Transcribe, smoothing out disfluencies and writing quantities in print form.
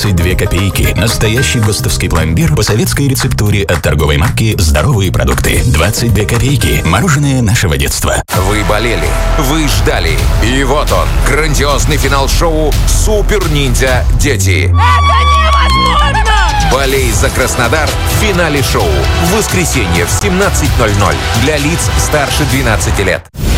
22 копейки. Настоящий ГОСТовский пломбир по советской рецептуре от торговой марки «Здоровые продукты». 22 копейки. Мороженое нашего детства. Вы болели, вы ждали. И вот он, грандиозный финал шоу «Супер Ниндзя Дети». Это невозможно! «Болей за Краснодар» в финале шоу. В воскресенье в 17:00 для лиц старше 12 лет.